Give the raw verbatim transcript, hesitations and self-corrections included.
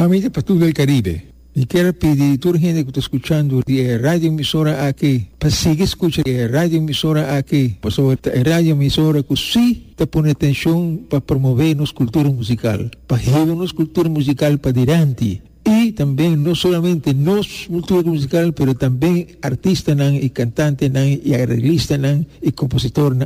Amiga para todo el Caribe, y quiero pedir a toda la gente que está escuchando de radio emisora aquí, para seguir escuchando de radio emisora aquí, por sobre la radio emisora que sí te pone atención para promover nuestra cultura musical, para llevar nuestra cultura musical para adelante. Y también no solamente nos cultura musical, pero también artistas y cantantes y arreglistas y compositores